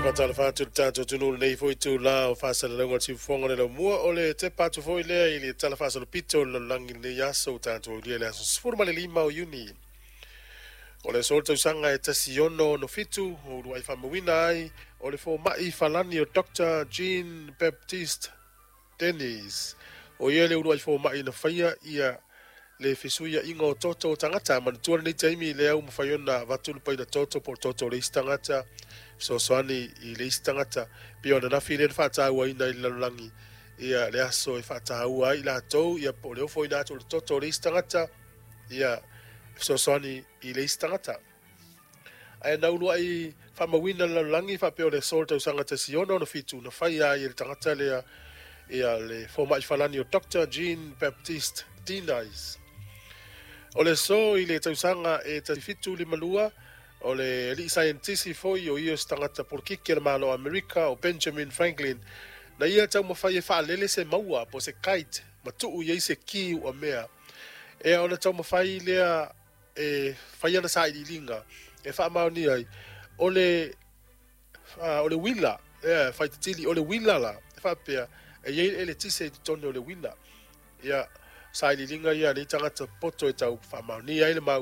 Matala fatu tato tunu nei foi tu la o fasa le ngol si fonga le mua o le te patu foi le ili tala fasa le pito le langi le yaso tato le le sfurma le lima o uni o le solto sanga e tasiono no fitu o lu ai famawina ai o le fo mai falani o Dr. Jean Baptiste Dennis o ye le lu ai fo mai na faia ia le fisuia ingo toto tangata man tuan ni taimi le au mafaiona vatul pai da toto por toto le istangata so soani I le istangata pio na file fa ta wa ina I langi ia le aso e fa ta wa I la to ia po le fo ina to toto le istangata ia so soani I le istangata ai na ulu ai fa mawina langi fa pio le solto sangata siono no fitu na faia I le tangata le ia le fo mai falani o Dr. Jean Baptiste Dennis o le so I le tausanga e tafitu li malua o le li scientisi foi o io stangata por kiki le malo Amerika o Benjamin Franklin na ia tau mawhai e wha lele se maua po se kite ma tuu iei se ki o mea e o na tau mawhai lea e whai ana sa I linga e wha maoni ai o le wila e whai tili o le wila la e wha pia e iei ele tise I tone o le wila ia sa I linga ia ni tangata poto e tau wha maoni ai le mau